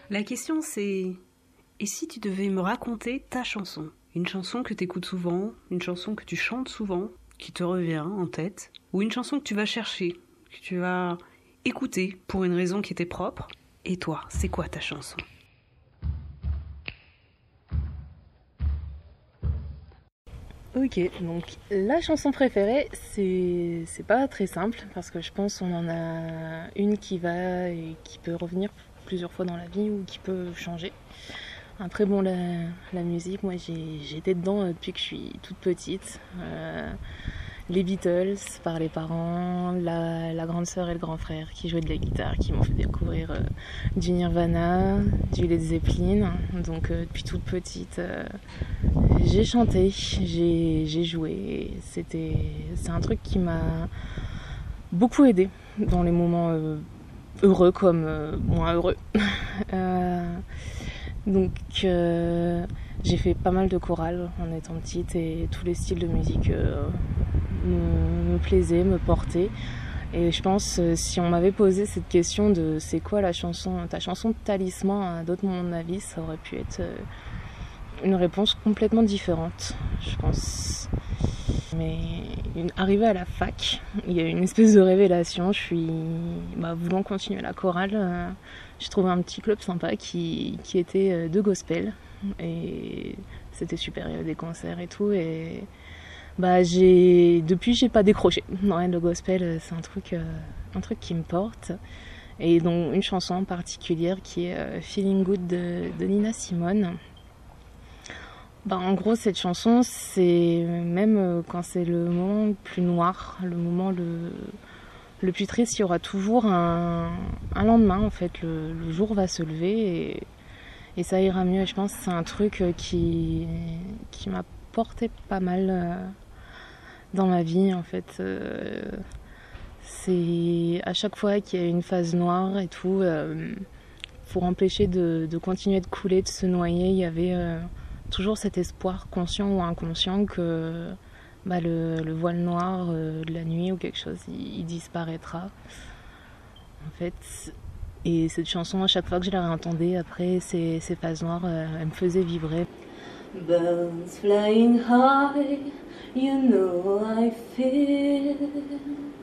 La question c'est, et si tu devais me raconter ta chanson? Une chanson que tu écoutes souvent, une chanson que tu chantes souvent, qui te revient en tête, ou une chanson que tu vas chercher, que tu vas écouter pour une raison qui était propre. Et toi, c'est quoi ta chanson? Ok, donc la chanson préférée, c'est pas très simple parce que je pense qu'on en a une qui va et qui peut revenir plusieurs fois dans la vie ou qui peut changer. Après bon, la musique, moi j'ai été dedans depuis que je suis toute petite. Les Beatles par les parents, la grande sœur et le grand frère qui jouaient de la guitare, qui m'ont fait découvrir du Nirvana, du Led Zeppelin. Donc depuis toute petite, j'ai chanté, j'ai joué. C'est un truc qui m'a beaucoup aidé dans les moments heureux comme moins heureux. Donc j'ai fait pas mal de chorales en étant petite et tous les styles de musique me plaisaient, me portaient. Et je pense si on m'avait posé cette question de c'est quoi ta chanson de talisman à d'autres moments de ma vie, ça aurait pu être une réponse complètement différente, je pense. Mais arrivée à la fac, il y a eu une espèce de révélation. Voulant continuer la chorale, j'ai trouvé un petit club sympa qui était de gospel. Et c'était super, il y avait des concerts et tout. Et depuis, j'ai pas décroché. Ouais, le gospel, c'est un truc qui me porte. Et donc une chanson en particulier qui est Feeling Good de Nina Simone. En gros, cette chanson, c'est même quand c'est le moment le plus noir, le moment le plus triste, il y aura toujours un lendemain, en fait. Le jour va se lever et ça ira mieux. Et je pense que c'est un truc qui m'a porté pas mal dans ma vie, en fait. C'est à chaque fois qu'il y a une phase noire et tout, pour empêcher de continuer de couler, de se noyer, il y avait toujours cet espoir, conscient ou inconscient, que le voile noir de la nuit ou quelque chose, il disparaîtra. En fait, et cette chanson, à chaque fois que je la réentendais, après ces phases noires, elle me faisait vibrer. Birds flying high, you know I feel